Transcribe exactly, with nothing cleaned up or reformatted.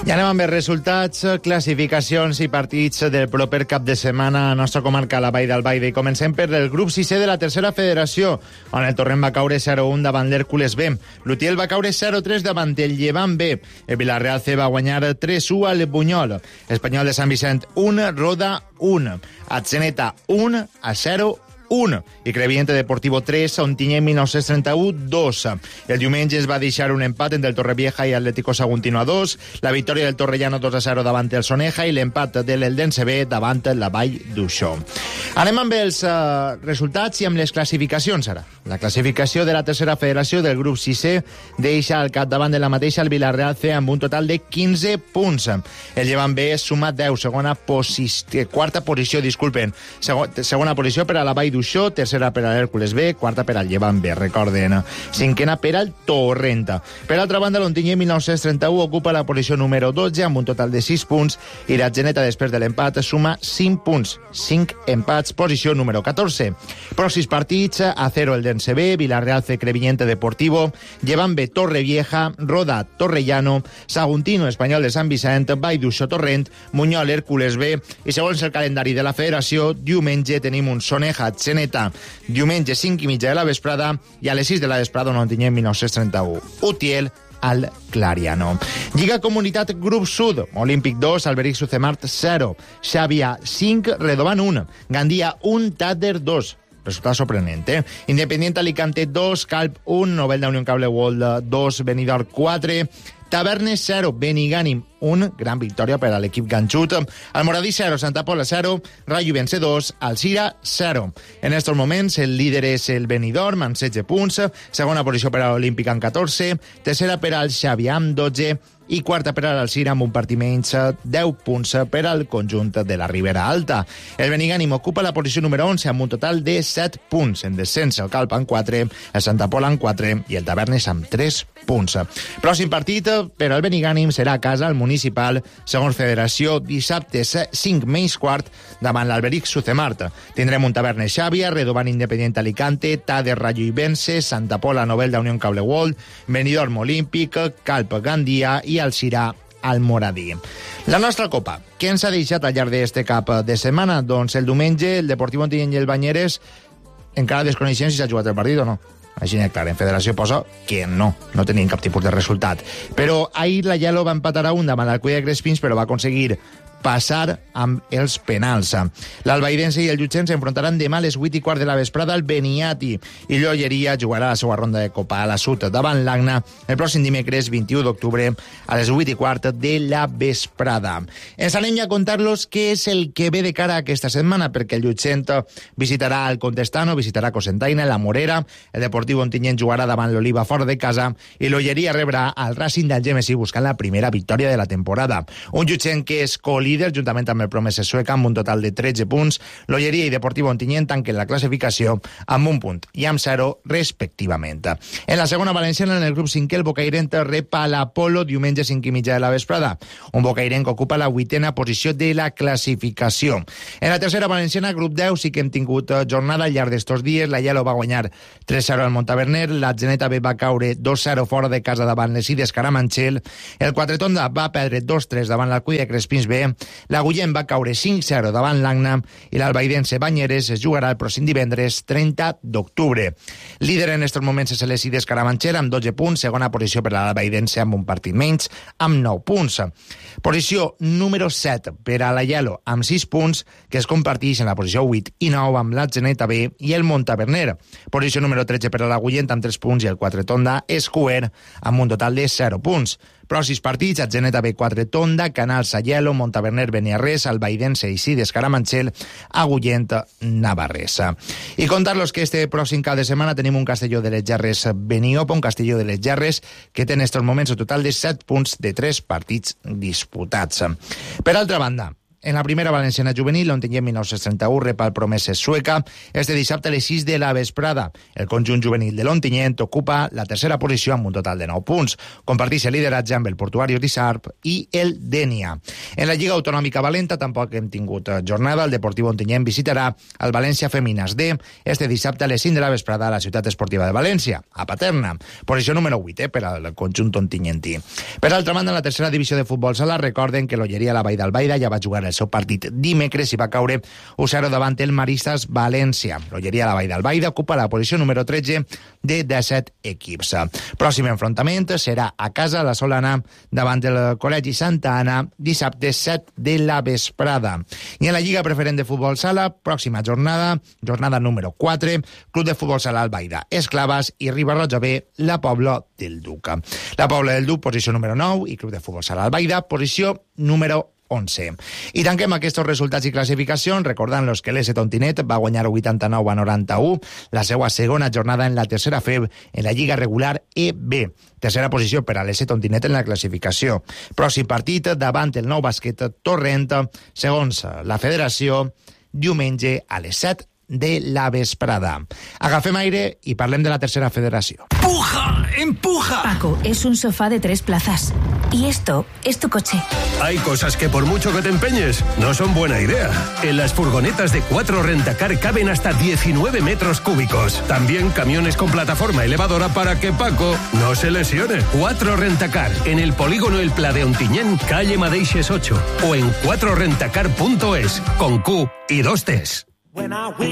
I anem amb els resultats, classificacions i partits del proper cap de setmana a nostra comarca, la Vall d'Albaida. I comencem per el grup sisè de la tercera federació, on el Torrent va caure zero un davant l'Hèrcules B. L'Utiel va caure zero tres davant el Llevant B. El Vilareal C va guanyar tres u al Bunyol. Espanyol de Sant Vicent un, Roda un. Atzeneta un a zero un. I Creviente Deportivo tres, Ontinyent mil nou-cents trenta-u dos. El diumenge es va deixar un empat entre el Torrevieja i Atlético Saguntino a dos, la victòria del Torrellano dos a zero davant el Soneja i l'empat de l'Eldense B davant la Vall d'Uixó. Anem amb els uh, resultats i amb les classificacions ara. La classificació de la tercera federació del grup sisè deixa al capdavant de la mateixa el Vilareal C amb un total de quinze punts. El Llevant B suma deu, segona posició, quarta posició, disculpen, segon, segona posició per a la Vall d'Uixó, tercera per a l'Hèrcules B, quarta per al Llevant B, recorden. Cinquena per al Torrent. Per altra banda, l'Ontinyent mil nou-cents trenta-u ocupa la posició número dotze amb un total de sis punts i la Geneta, després de l'empat, suma cinc punts. cinc empats, posició número catorze. Pròxims partits, Acero Eldense B, Vilareal C Creviente Deportivo, Llevant B Torrevieja, Roda Torrellano, Saguntino Espanyol de Sant Vicent, Vall d'Uixó Torrent, Munyol Hèrcules B i segons el calendari de la federació, diumenge tenim un Soneja Atzeneta, diumenge cinc i mitja de la vesprada i a les sis de la vesprada un Ontinyent mil nou-cents trenta-u. Utiel al Clariano. Lliga Comunitat Grup Sud, Olímpic dos, Alberic Sucemart zero, Xàbia cinc, Redovant un, Gandia un, Tàter dos. Resultat sorprenent, eh? Independiente Alicante dos, Calp un, Novelda Unión Cable World dos, Benidorm quatre, Tavernes zero, Benigànim un, gran victòria per a l'equip ganxut. Almoradí zero, Santa Pola zero, Rayo Vence dos, Alcira zero. En estos moments el líder és el Benidorm amb setze punts, segona posició per a l'Olímpic amb catorze, tercera per al Xàbia amb dotze i quarta per a l'Alcira amb un partit menys, deu punts per al conjunt de la Ribera Alta. El Benigànim ocupa la posició número onze amb un total de set punts. En descens el Calp amb quatre, el Santa Pola amb quatre i el Tavernes amb tres punts. Pròxim partit per al Benigànim serà a casa al Municipal, segons Federació, dissabte cinc menys quart davant l'Alberic Sucemart. Tindrem un Tavernes Xàbia, Redovant Independiente Alicante, Tàder Rayo Vence, Santa Pola Novelda Unión Cable World, Benidorm Olímpic, Calp Gandia i Alcira Almoradí. La nostra Copa, què ens ha deixat al llarg d'este cap de setmana? Doncs el diumenge el Deportiu Ontinyent i el Banyeres encara desconeixem si s'ha jugat el partit o no. Així n'hi ha clar, en Federació posa que no, no tenien cap tipus de resultat. Però ahir la Yellow va empatar a un davant l'Alcúdia de Crespins, però va aconseguir passar amb els penals. L'Albaidense i el Llutxent s'enfrontaran demà a les vuit i quart de la vesprada al Beniati i Llolleria jugarà la seva ronda de Copa a la Sud davant l'Agna el pròxim dimecres vint-i-u d'octubre a les vuit i quart de la vesprada. Ens anem ja a contar-los què és el que ve de cara a aquesta setmana, perquè el Llutxent visitarà el Contestano, visitarà Cocentaina, la Morera, el Deportiu Ontinyent jugarà davant l'Oliva fora de casa i Llolleria rebrà al Racing del Gemesí buscant la primera victòria de la temporada. Un Llutxent que és colí líder, juntament amb el Promeses Sueca, amb un total de tretze punts. L'Olleria i Deportiu Ontinyent tanquen la classificació amb un punt i amb zero, respectivament. En la segona valenciana, en el grup cinquè, el Bocairent rep a l'Apolo diumenge cinc i mitja de la vesprada. Un Bocairent que ocupa la vuitena posició de la classificació. En la tercera valenciana, grup deu, sí que hem tingut jornada al llarg d'estos dies. La Yellow va guanyar tres zero al Montaverner, la Geneta B va caure dos zero fora de casa davant les Ides Caramanchel, el Quatretonda va perdre dos tres davant l'Alcúdia de Crespins B, l'Agullent va caure cinc zero davant l'Agna i l'Albaidense Banyeres es jugarà el pròxim divendres trenta d'octubre. Líder en estos moments és les Ides Caramanchel amb dotze punts, segona posició per a l'Albaidense amb un partit menys amb nou punts. Posició número set per a la Yellow amb sis punts, que es comparteix en la posició vuit i nou amb la Geneta B i el Montaverner. Posició número tretze per a l'Agullent amb tres punts i el Quatretonda és cuer amb un total de zero punts. Pròxims partits, Atzeneta B quatre Tonda, Canals a Yellow, Montaverner Beniarrés, Albaidense i Ides Caramanchel, Agullent Navarrés. I contar-los que este pròxim cap de setmana tenim un Castelló de les Gerres Beniopa, un Castelló de les Gerres que té en estos moments un total de set punts de tres partits disputats. Per altra banda, En la primera valenciana juvenil, l'Ontinyent mil nou-cents trenta-u rep el Promeses Sueca. Este dissabte a les sis de la vesprada. El conjunt juvenil de l'Ontinyent ocupa la tercera posició amb un total de nou punts. Comparteix el lideratge amb el Portuario d'Isarp i el Dènia. En la Lliga Autonòmica Valenta tampoc hem tingut jornada. El Deportiu Ontinyent visitarà el València Femines D este dissabte a les cinc de la vesprada a la Ciutat Esportiva de València, a Paterna. Posició número vuit eh, per al conjunt ontinyentí. Per altra banda, en la tercera divisió de futbol sala, recorden que l'Olleria La Vall d'Albaida ja va jugar el seu partit dimecres i va caure u zero davant el Maristas València. L'Olleria La Vall d'Albaida ocupa la posició número tretze de disset equips. Pròxim enfrontament serà a casa la Solana davant el Col·legi Santa Anna dissabte set de la vesprada. I en la Lliga Preferent de Futbol Sala, pròxima jornada, jornada número quatre, Club de Futbol Sala Albaida, Esclaves i Riba-roja B, la Pobla del Duc. La Pobla del Duc, posició número nou, i Club de Futbol Sala Albaida, posició número onze. I tanquem aquests resultats i classificacions recordant-los que l'S Tontinet va guanyar vuitanta-nou a noranta-u la seva segona jornada en la tercera F E B en la Lliga Regular E B. Tercera posició per a l'S Tontinet en la classificació. Pròxim partit davant el Nou Bàsquet Torrent, segons la federació, diumenge a les set de la vesprada. Agafem aire y parlem de la tercera federación. ¡Empuja! ¡Empuja! Paco, es un sofá de tres plazas. Y esto es tu coche. Hay cosas que por mucho que te empeñes, no son buena idea. En las furgonetas de cuatro Rentacar caben hasta diecinueve metros cúbicos. También camiones con plataforma elevadora para que Paco no se lesione. cuatro Rentacar, en el polígono El Pla de Ontinyent, calle Madeixes ocho. O en cuatro rentacar punto es, con Q y dos T's.